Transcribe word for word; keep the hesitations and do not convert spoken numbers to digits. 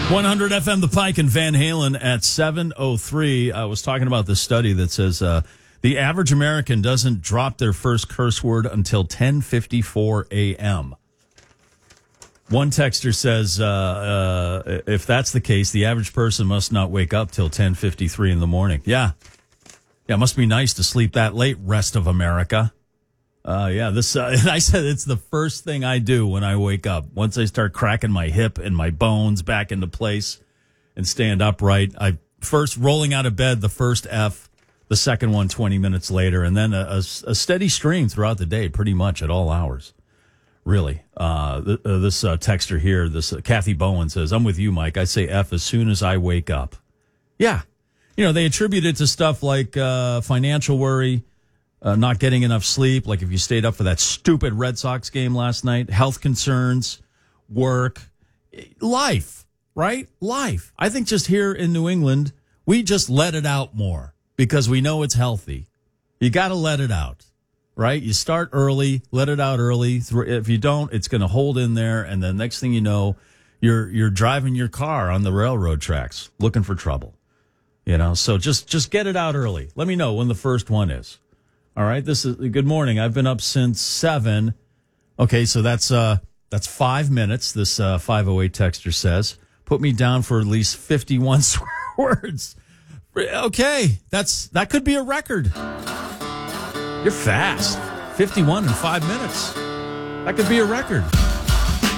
one hundred F M The Pike and Van Halen at seven oh three. I was talking about this study that says uh, the average American doesn't drop their first curse word until ten fifty-four a.m. One texter says, uh, uh, if that's the case, the average person must not wake up till ten fifty-three in the morning. Yeah. Yeah, it must be nice to sleep that late, rest of America. Uh, yeah, this, uh, I said it's the first thing I do when I wake up. Once I start cracking my hip and my bones back into place and stand upright, I first rolling out of bed, the first F, the second one twenty minutes later, and then a, a, a steady stream throughout the day, pretty much at all hours. Really. Uh, th- uh, this uh, texter here, this uh, Kathy Bowen says, I'm with you, Mike. I say F as soon as I wake up. Yeah. You know, they attribute it to stuff like uh, financial worry, uh, not getting enough sleep, like if you stayed up for that stupid Red Sox game last night, health concerns, work, life, right? Life. I think just here in New England, we just let it out more because we know it's healthy. You got to let it out. Right? You start early, let it out early. If you don't, it's going to hold in there. And then next thing you know, you're, you're driving your car on the railroad tracks looking for trouble, you know? So just, just get it out early. Let me know when the first one is. All right. This is good morning. I've been up since seven. Okay. So that's, uh, that's five minutes. This, uh, five oh eight texter says, put me down for at least fifty-one swear words. Okay. That's, that could be a record. You're fast. fifty-one in five minutes. That could be a record.